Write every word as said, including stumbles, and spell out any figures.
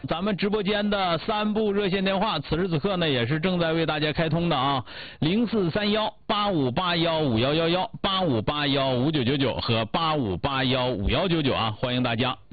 咱们直播间的三部热线电话，此时此刻呢也是正在为大家开通的啊，零四三幺八五八幺五幺幺幺、八五八幺五九九九和八五八幺五幺九九啊，欢迎大家。